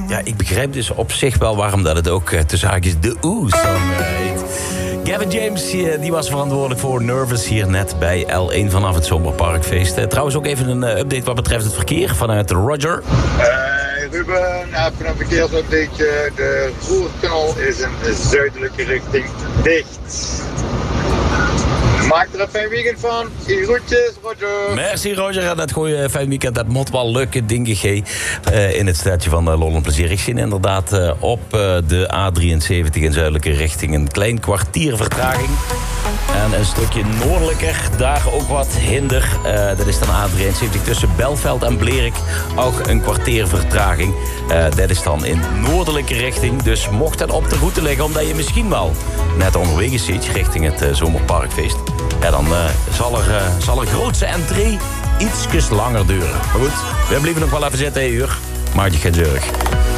Ja, ik begrijp dus op zich wel waarom dat het ook tussen haakjes de Oeh-song heet. Gavin James die was verantwoordelijk voor Nervous hier net bij L1 vanaf het Zomerparkfeest. Trouwens ook even een update wat betreft het verkeer vanuit Roger. Ruben, even een verkeersupdate. De Roertunnel is in zuidelijke richting dicht. Maak er een fijn weekend van. Groetjes, Roger. Merci, Roger. En dat goede fijn weekend, dat moet wel lukken, dingig in het stadje van Lol en Plezier. Ik zie inderdaad op de A73 in zuidelijke richting een klein kwartier vertraging. En een stukje noordelijker, daar ook wat hinder. Dat is dan A73 tussen Belveld en Blerik. Ook een kwartier vertraging. Dat is dan in noordelijke richting. Dus mocht dat op de route liggen, omdat je misschien wel net onderweg zit richting het Zomerparkfeest. Ja, dan zal er grootste entree ietsjes langer duren. Maar goed, we blijven nog wel even zitten, uur. Maak je geen zorg.